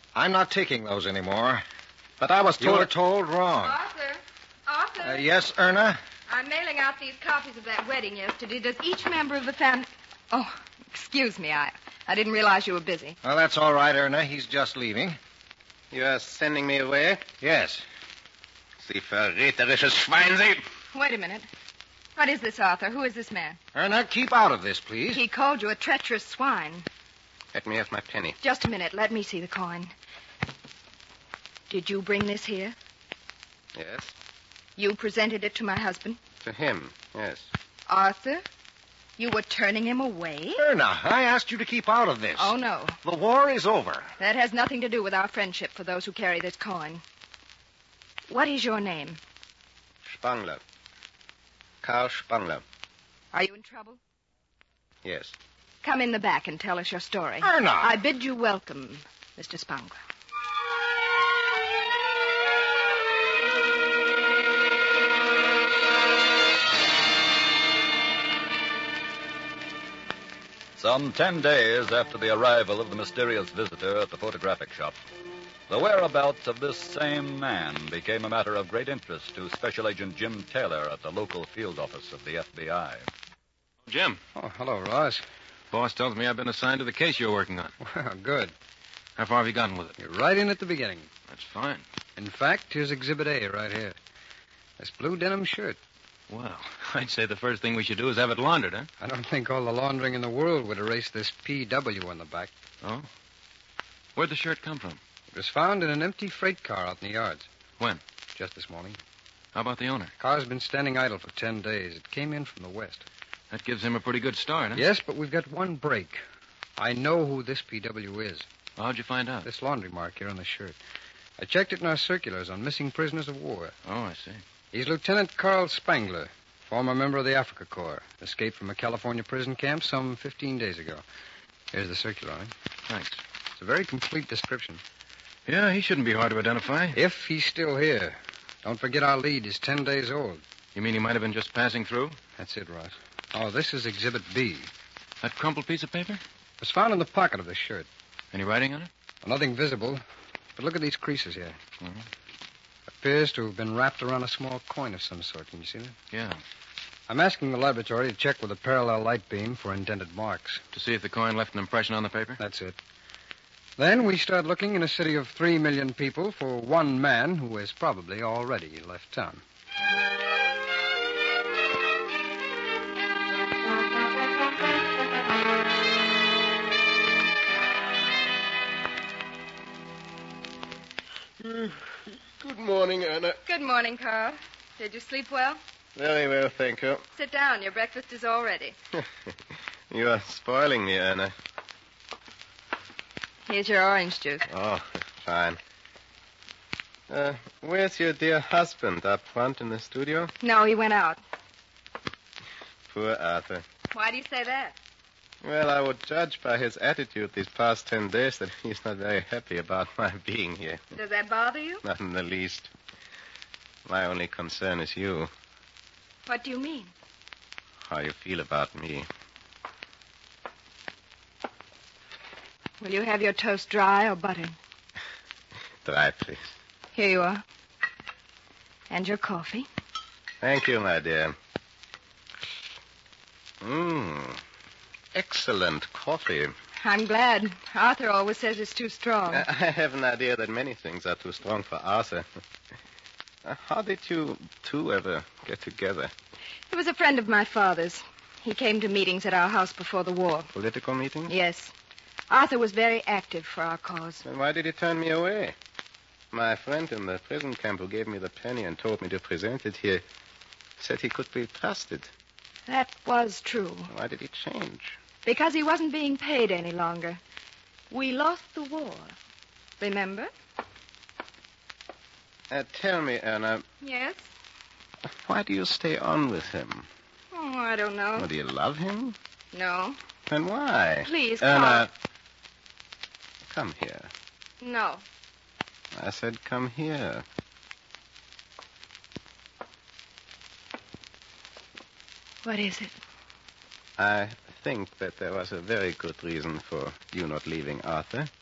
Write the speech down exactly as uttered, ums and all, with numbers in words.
I'm not taking those anymore. But I was told... You were told wrong. Arthur. Arthur. Uh, yes, Erna? I'm mailing out these copies of that wedding yesterday. Does each member of the family... Oh, excuse me. I, I didn't realize you were busy. Well, that's all right, Erna. He's just leaving. You are sending me away? Yes. Sie verräterisches Schwein, Sie... Wait a minute. What is this, Arthur? Who is this man? Erna, keep out of this, please. He called you a treacherous swine. Let me have my penny. Just a minute. Let me see the coin. Did you bring this here? Yes. You presented it to my husband? To him, yes. Arthur, you were turning him away? Erna, I asked you to keep out of this. Oh, no. The war is over. That has nothing to do with our friendship for those who carry this coin. What is your name? Spangler. Karl Spangler. Are you in trouble? Yes. Come in the back and tell us your story. Erna! I bid you welcome, Mister Spangler. Some ten days after the arrival of the mysterious visitor at the photographic shop, the whereabouts of this same man became a matter of great interest to Special Agent Jim Taylor at the local field office of the F B I. Jim. Oh, hello, Ross. Boss tells me I've been assigned to the case you're working on. Well, good. How far have you gotten with it? You're right in at the beginning. That's fine. In fact, here's Exhibit A right here. This blue denim shirt. Well, I'd say the first thing we should do is have it laundered, huh? I don't think all the laundering in the world would erase this P W on the back. Oh? Where'd the shirt come from? It was found in an empty freight car out in the yards. When? Just this morning. How about the owner? Car's been standing idle for ten days. It came in from the west. That gives him a pretty good start, huh? Yes, but we've got one break. I know who this P W is. Well, how'd you find out? This laundry mark here on the shirt. I checked it in our circulars on missing prisoners of war. Oh, I see. He's Lieutenant Carl Spangler, former member of the Africa Corps. Escaped from a California prison camp some fifteen days ago. Here's the circular on it. Thanks. It's a very complete description. Yeah, he shouldn't be hard to identify. If he's still here. Don't forget our lead is ten days old. You mean he might have been just passing through? That's it, Ross. Oh, this is Exhibit B. That crumpled piece of paper? It was found in the pocket of the shirt. Any writing on it? Nothing visible. But look at these creases here. Mm-hmm. Appears to have been wrapped around a small coin of some sort. Can you see that? Yeah. I'm asking the laboratory to check with a parallel light beam for indented marks. To see if the coin left an impression on the paper? That's it. Then we start looking in a city of three million people for one man who has probably already left town. Good morning, Anna. Good morning, Carl. Did you sleep well? Very well, thank you. Sit down. Your breakfast is all ready. You are spoiling me, Anna. Here's your orange juice. Oh, fine. Uh, where's your dear husband? Up front in the studio? No, he went out. Poor Arthur. Why do you say that? Well, I would judge by his attitude these past ten days that he's not very happy about my being here. Does that bother you? Not in the least. My only concern is you. What do you mean? How you feel about me. Will you have your toast dry or buttered? Dry, please. Here you are. And your coffee. Thank you, my dear. Mmm. Excellent coffee. I'm glad. Arthur always says it's too strong. I have an idea that many things are too strong for Arthur. How did you two ever get together? He was a friend of my father's. He came to meetings at our house before the war. Political meetings? Yes. Arthur was very active for our cause. Then why did he turn me away? My friend in the prison camp who gave me the penny and told me to present it here said he could be trusted. That was true. Why did he change? Because he wasn't being paid any longer. We lost the war. Remember? Uh, tell me, Anna. Yes? Why do you stay on with him? Oh, I don't know. Well, do you love him? No. Then why? Please, Anna, come here. No. I said come here. What is it? I think that there was a very good reason for you not leaving Arthur.